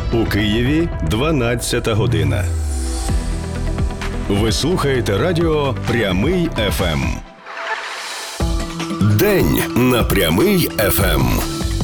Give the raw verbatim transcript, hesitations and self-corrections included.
У Києві дванадцята година. Ви слухаєте радіо «Прямий еф ем». День на «Прямий еф ем».